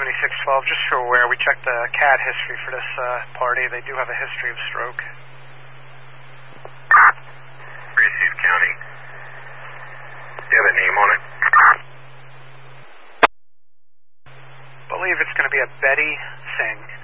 7612, just so aware, we checked the CAD history for this party. They do have a history of stroke. Receive County. Do you have a name on it? I believe it's going to be a Betty Singh.